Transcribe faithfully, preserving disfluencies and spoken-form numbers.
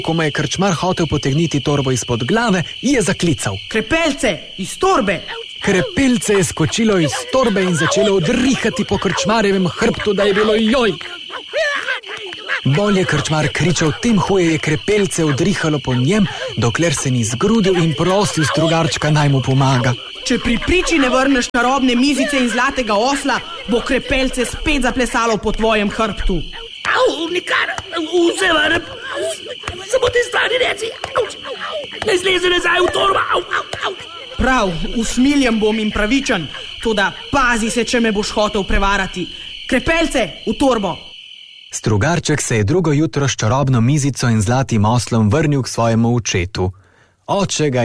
Ko mu je krčmar hotel potegniti torbo izpod glave, je zaklical: Krepelce, iz torbe! Krepelce je skočilo iz torbe in začelo odrihati po krčmarjevem hrbtu, da je bilo joj. Bolj je krčmar kričal, tem huje je krepelce odrihalo po njem, dokler se ni zgrudil in prosil strugarčka, naj mu pomaga. Če pri priči ne vrneš narobne mizice in zlatega osla, bo krepelce spet zaplesalo po tvojem hrbtu. Au, nikar, vse vrb, samo te strani reci, ne zleze nazaj v torba, au, au, au. Prav, usmiljen bom in pravičen, toda pazi se, če me boš hotel prevarati. Krepelce, v torbo! Strugarček se je drugo jutro s čarobno mizico in zlatim oslom vrnil k svojemu očetu. Oče ga